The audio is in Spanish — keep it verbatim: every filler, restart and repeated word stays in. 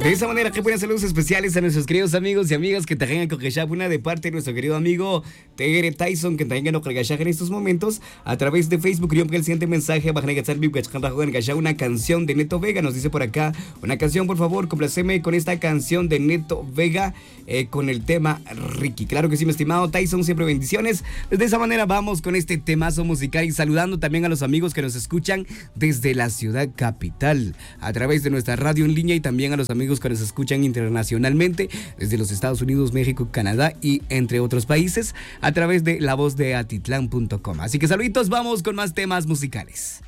De esa manera, que buenas saludos especiales a nuestros queridos amigos y amigas que te tengan con una de parte de nuestro querido amigo Tigre Tyson, que tengan con en estos momentos a través de Facebook. Yo el siguiente mensaje, una canción de Neto Vega, nos dice por acá, una canción, por favor, complaceme con esta canción de Neto Vega, eh, con el tema Ricky. Claro que sí, mi estimado Tyson, siempre bendiciones. De esa manera vamos con este temazo musical y saludando también a los amigos que nos escuchan desde la ciudad capital, a través de nuestra radio en línea, y también a los amigos que nos escuchan internacionalmente desde los Estados Unidos, México, Canadá y entre otros países a través de la voz de atitlán punto com. Así que saluditos, vamos con más temas musicales.